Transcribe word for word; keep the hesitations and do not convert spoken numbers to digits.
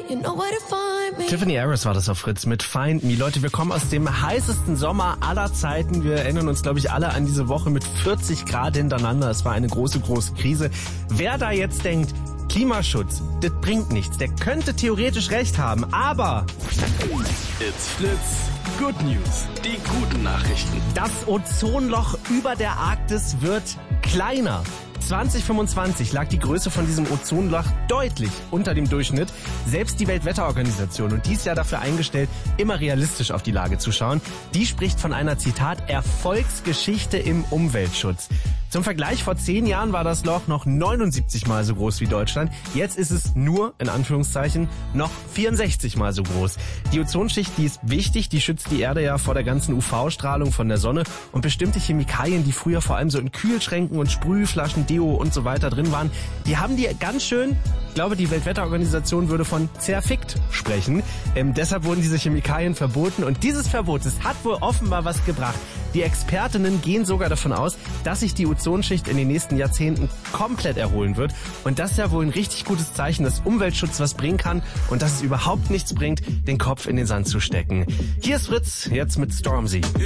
Tiffany Harris war das auf Fritz mit Find Me. Leute, wir kommen aus dem heißesten Sommer aller Zeiten. Wir erinnern uns, glaube ich, alle an diese Woche mit vierzig Grad hintereinander. Es war eine große, große Krise. Wer da jetzt denkt, Klimaschutz, das bringt nichts, der könnte theoretisch recht haben, aber... It's Fritz. Good News. Die guten Nachrichten. Das Ozonloch über der Arktis wird kleiner. zwanzig fünfundzwanzig lag die Größe von diesem Ozonloch deutlich unter dem Durchschnitt. Selbst die Weltwetterorganisation, und die ist ja dafür eingestellt, immer realistisch auf die Lage zu schauen, die spricht von einer, Zitat, Erfolgsgeschichte im Umweltschutz. Zum Vergleich, vor zehn Jahren war das Loch noch neunundsiebzig Mal so groß wie Deutschland. Jetzt ist es nur, in Anführungszeichen, noch vierundsechzig Mal so groß. Die Ozonschicht, die ist wichtig, die schützt die Erde ja vor der ganzen U V-Strahlung von der Sonne, und bestimmte Chemikalien, die früher vor allem so in Kühlschränken und Sprühflaschen, Deo und so weiter drin waren, die haben die ganz schön, ich glaube, die Weltwetterorganisation würde von zerfickt sprechen. Ähm, deshalb wurden diese Chemikalien verboten, und dieses Verbot, das hat wohl offenbar was gebracht. Die Expertinnen gehen sogar davon aus, dass sich die Ozonschicht in den nächsten Jahrzehnten komplett erholen wird. Und das ist ja wohl ein richtig gutes Zeichen, dass Umweltschutz was bringen kann und dass es überhaupt nichts bringt, den Kopf in den Sand zu stecken. Hier ist Fritz, jetzt mit Stormzy.